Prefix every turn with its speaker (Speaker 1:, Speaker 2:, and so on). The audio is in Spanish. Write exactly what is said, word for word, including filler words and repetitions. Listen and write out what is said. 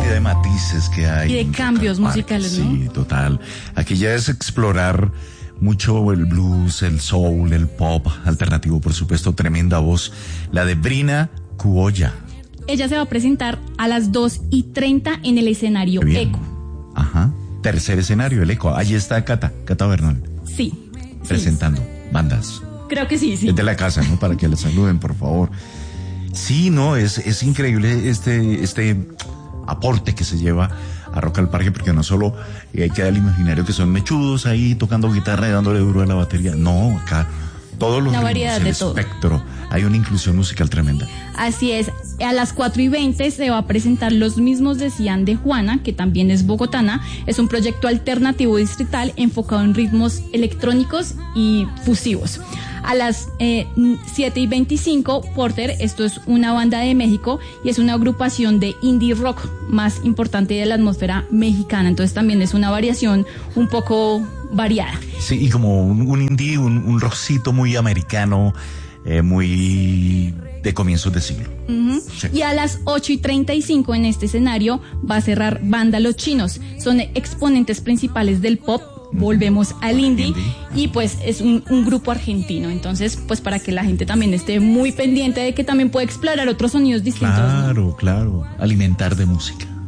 Speaker 1: cantidad de matices que hay.
Speaker 2: Y de cambios musicales, ¿no?
Speaker 1: Sí, total. Aquí ya es explorar mucho el blues, el soul, el pop alternativo, por supuesto. Tremenda voz, la de Brina Cuoya.
Speaker 2: Ella se va a presentar a las dos y treinta en el escenario Eco.
Speaker 1: Ajá. Tercer escenario, el Eco. Allí está Cata, Cata Bernal.
Speaker 2: Sí.
Speaker 1: Presentando
Speaker 2: sí.
Speaker 1: bandas.
Speaker 2: Creo que sí, sí.
Speaker 1: Es de la casa, ¿no? Para que la saluden, por favor. Sí, no, es, es increíble este, este aporte que se lleva a Rock al Parque, porque no solo eh, queda el imaginario que son mechudos ahí tocando guitarra y dándole duro a la batería. No, acá todos los
Speaker 2: una
Speaker 1: ritmos,
Speaker 2: variedad
Speaker 1: el
Speaker 2: de todo.
Speaker 1: espectro. Hay una inclusión musical tremenda.
Speaker 2: Así es. A las cuatro y veinte se va a presentar Los Mismos Decían de Juana, que también es bogotana. Es un proyecto alternativo distrital enfocado en ritmos electrónicos y fusivos. A las eh, siete y veinticinco, Porter, esto es una banda de México y es una agrupación de indie rock más importante de la atmósfera mexicana. Entonces también es una variación un poco variada.
Speaker 1: Sí, y como un, un indie, un, un rockcito muy americano, eh, muy de comienzos de siglo.
Speaker 2: Uh-huh. Sí. Y a las ocho y treinta y cinco en este escenario va a cerrar Banda Los Chinos. Son exponentes principales del pop. Volvemos al indie, indie y pues es un, un grupo argentino, entonces pues para que la gente también esté muy pendiente de que también puede explorar otros sonidos distintos.
Speaker 1: Claro,
Speaker 2: ¿no?
Speaker 1: claro, alimentar de música.